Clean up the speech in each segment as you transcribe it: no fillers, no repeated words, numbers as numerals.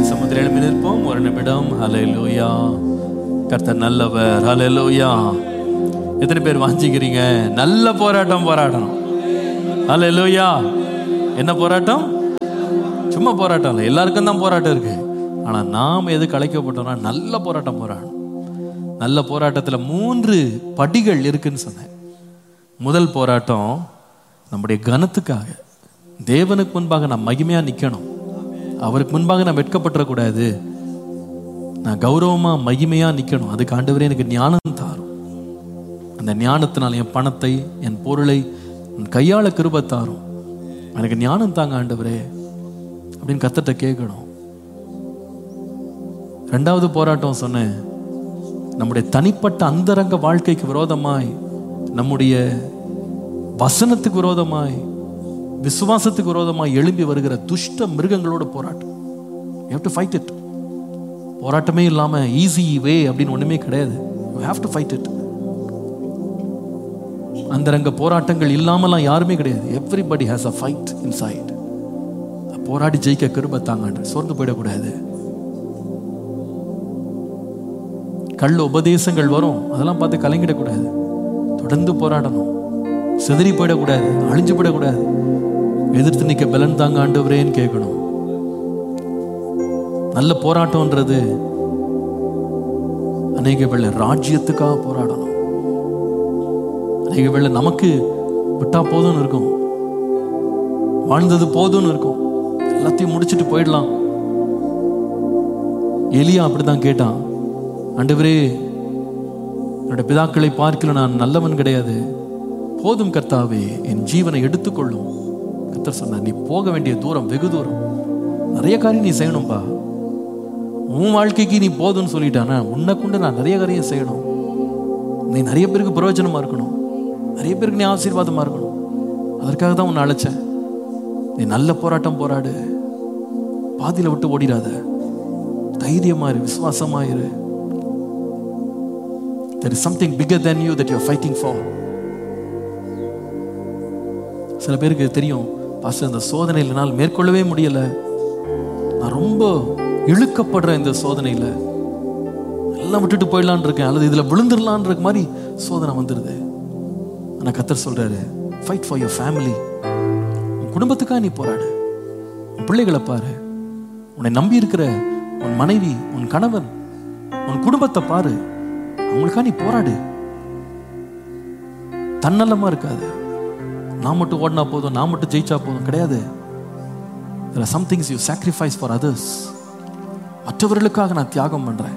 சமுத்திர எழுப்பி நிற்போம் ஒரு நிமிடம். ஹல்லேலூயா. கர்த்தர் நல்லவர். ஹல்லேலூயா. எத்தனை பேர் வாஞ்சிக்கிறீங்க? நல்ல போராட்டம் போராடணும். ஹல்லேலூயா. என்ன போராட்டம்? சும்மா போராட்டம் இல்லை, எல்லாருக்கும் தான் போராட்டம் இருக்கு. ஆனால் நாம் எதுக்கு அழைக்கப்பட்டோம்னா நல்ல போராட்டம் போராடணும். நல்ல போராட்டத்தில் 3 படிகள் இருக்குன்னு சொன்னேன். முதல் போராட்டம் நம்முடைய கனத்துக்காக. தேவனுக்கு முன்பாக நான் மகிமையாக நிற்கணும். அவருக்கு முன்பாக நான் வெட்கப்பட்டுறக்கூடாது. நான் கௌரவமாக மகிமையாக நிற்கணும். அதுக்கு ஆண்டவரே எனக்கு ஞானம் தாரும். அந்த ஞானத்தினால் என் பணத்தை, என் பொருளை கையாள கிருபை தாரும். எனக்கு ஞானம் தாங்க ஆண்டவரே அப்படின்னு கர்த்தர்ட்ட கேட்கணும். 2வது போராட்டம் சொன்னேன், நம்முடைய தனிப்பட்ட அந்தரங்க வாழ்க்கைக்கு விரோதமாய், நம்முடைய வசனத்துக்கு விரோதமாய், விசுவாசத்துக்கு விரோதமாய் எழும்பி வருகிற துஷ்ட மிருகங்களோட போராட்டம். You have to fight it. போராட்டமே இல்லாம ஈஸி வே அப்படின்னு ஒண்ணுமே கிடையாது. You have to fight it. அந்தரங்க போராட்டங்கள் இல்லாமலாம் யாருமே கிடையாது. Everybody has a fight inside. போராடி ஜெயிக்க கிருபை தாங்க. சோர்ந்து போயிடக்கூடாது. கள்ள உபதேசங்கள் வரும், அதெல்லாம் பார்த்து கலங்கிடக்கூடாது. தொடர்ந்து போராடணும். சிதறி போயிடக்கூடாது, அழிஞ்சு போயிடக்கூடாது. எதிர்த்து நிற்க பலன் தாங்க ஆண்டவரேன்னு கேட்கணும். நல்ல போராட்டம்ன்றது அநேக வேளை ராஜ்யத்துக்காக போராடணும். அநேக வேளை நமக்கு விட்டா போதும்னு இருக்கும், வாழ்ந்தது போதும்னு இருக்கும், எல்லாத்தையும் முடிச்சுட்டு போயிடலாம். எலியா அப்படிதான் கேட்டான், ஆண்டவரே என்னோட பிதாக்களை பார்க்கல நான் நல்லவன் கிடையாது, போதும் கர்த்தாவே என் ஜீவனை எடுத்துக்கொள்ளும். கர்த்தர் சொன்னார், நீ போக வேண்டிய தூரம் வெகு தூரம், நிறைய காரியம் நீ செய்யணும்பா. உன் வாழ்க்கைக்கு நீ போதும்னு சொல்லிட்டானா உன்னை கொண்டு நான் நிறைய காரியம் செய்யணும். நீ நிறைய பேருக்கு பிரயோஜனமா இருக்கணும், நிறைய பேருக்கு நீ ஆசீர்வாதமா இருக்கணும். அதற்காக தான் உன்னை அழைச்சேன். நீ நல்ல போராட்டம் போராடு, பாதியில விட்டு ஓடிடாத, தைரியமா இரு, விசுவாசமா இரு. There is something bigger than you that you are fighting for. சில பேருக்கு தெரியும், பாஸ்டர் இந்த சோதனையில் என்னால் மேற்கொள்ளவே முடியல, நான் ரொம்ப இழுக்கப்படுறேன் இந்த சோதனையில், எல்லாம் விட்டுட்டு போயிடலான் இருக்கேன், அல்லது இதில் விழுந்துடலான் இருக்க மாதிரி சோதனை வந்துடுது. ஆனால் கர்த்தர் சொல்றாரு, ஃபைட் ஃபார் யுவர் ஃபேமிலி. உன் குடும்பத்துக்காக நீ போராடு. உன் பிள்ளைகளை பாரு, உன்னை நம்பி இருக்கிற உன் மனைவி, உன் கணவன், உன் குடும்பத்தை பாரு, அவங்களுக்காக நீ போராடு. தன்னலமா இருக்காது. நான் மட்டும் ஓடினா போதும், நான் மட்டும் ஜெயிச்சா போதும் கிடையாது. There are some things you sacrifice for others. மற்றவர்களுக்காக நான் தியாகம் பண்றேன்.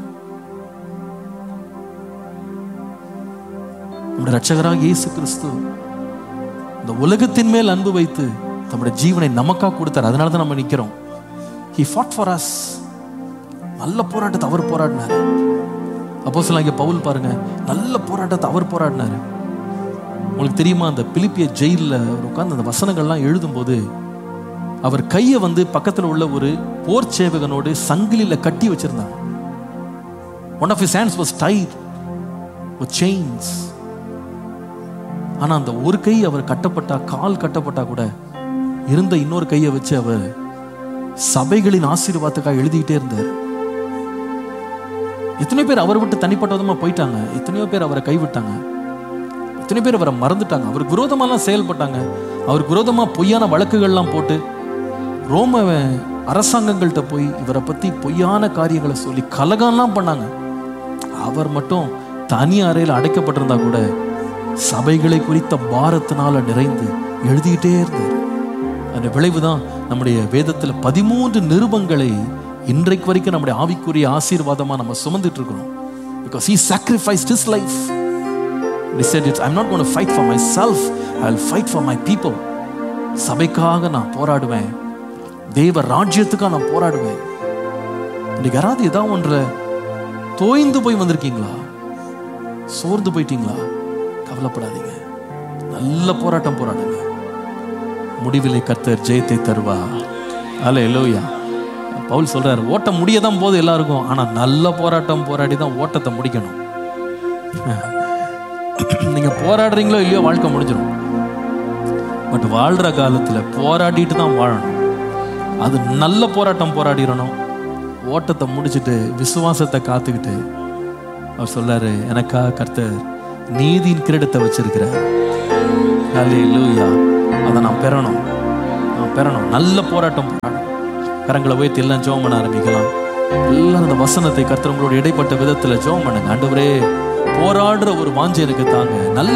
நம்முடைய இரட்சகராக இயேசு கிறிஸ்து இந்த உலகத்தின் மேல் அன்பு வைத்து தம்முடைய ஜீவனை நமக்காக கொடுத்தார். அதனால தான் நம்ம நிக்கிறோம். He fought for us. நல்ல போராட்டத்தை அவர் போராடினார். அப்போஸ்தலனாகிய பவுல் பாருங்க, நல்ல போராட்டத்தை அவர் போராடினார். உங்களுக்கு தெரியுமா, அந்த பிலிப்பிய ஜெயிலில் அவர் உட்கார்ந்து அந்த வசனங்கள்லாம் எழுதும்போது அவர் கையை பக்கத்தில் உள்ள ஒரு போர் சேவகனோடு சங்கிலியில் கட்டி வச்சிருந்தாங்க. One of his hands was tied with chains. ஆனா அந்த ஒரு கை அவர் கட்டப்பட்டா, கால் கட்டப்பட்டா கூட இருந்த இன்னொரு கையை வச்சு அவர் சபைகளின் ஆசீர்வாதத்துக்காக எழுதிக்கிட்டே இருந்தார். எத்தனையோ பேர் அவரை விட்டு தனிப்பட்ட விதமா போயிட்டாங்க, எத்தனையோ பேர் அவரை கைவிட்டாங்க, எத்தனை பேர் அவரை மறந்துட்டாங்க, அவருக்கு விரோதமாலாம் செயல்பட்டாங்க, அவருக்கு விரோதமா பொய்யான வழக்குகள்லாம் போட்டு ரோம அரசாங்கங்கள்கிட்ட போய் இவரை பத்தி பொய்யான காரியங்களை சொல்லி கலகம்லாம் பண்ணாங்க. அவர் மட்டும் தனி அறையில் அடைக்கப்பட்டிருந்தா கூட சபைகளை குறித்த பாரத்தினால நிறைந்து எழுதிக்கிட்டே இருந்தார். அந்த விளைவுதான் நம்முடைய வேதத்தில் 13 நிருபங்களை இன்றைக்கு வரைக்கும் நம்முடைய ஆவிக்குரிய ஆசீர்வாதமா நம்ம சுமந்துட்டு இருக்கிறோம். Because he sacrificed his life. He said, I'm not going to fight for myself, I'll fight for my people. சபைக்காக நான் போராடுவேன், தேவ ராஜ்யத்துக்காக நான் போராடுவேன். இன்னைக்கு யாராவது ஏதாவது ஒன்றை தோய்ந்து போய் வந்திருக்கீங்களா? சோர்ந்து போயிட்டீங்களா? கவலைப்படாதீங்க, நல்ல போராட்டம் போராடுங்க. முடிவிலே கர்த்தர் ஜெயத்தை தருவார். அல்லேலூயா. பவுல் சொல்றாரு, ஓட்டம் முடியதான் போது எல்லாருக்கும், ஆனா நல்ல போராட்டம் போராடி தான் ஓட்டத்தை முடிக்கணும். நீங்க போராடுறீங்களோ இல்லையோ வாழ்க்கை முடிஞ்சிடும். பட் வாழ்ற காலத்துல போராடிட்டு தான் வாழணும். அது நல்ல போராட்டம் போராடிடணும். ஓட்டத்தை முடிச்சுட்டு விசுவாசத்தை காத்துக்கிட்டு அவர் சொல்றாரு, எனக்கா கர்த்தர் நீதியின் கிரீடத்தை வச்சிருக்கிறார். ஹல்லேலூயா. அதை நான் பெறணும். நல்ல போராட்டம் போராடணும். கரங்களை உயர்த்தி எல்லாம் ஜெபம் பண்ண ஆரம்பிக்கலாம். எல்லாரும் அந்த வசனத்தை கர்த்தர் உங்களோட இடைப்பட்ட விதத்துல ஜெபம் பண்ணுங்க. ஆண்டவரே, போராடுற ஒரு வாஞ்சை எனக்கு தாங்க. நல்ல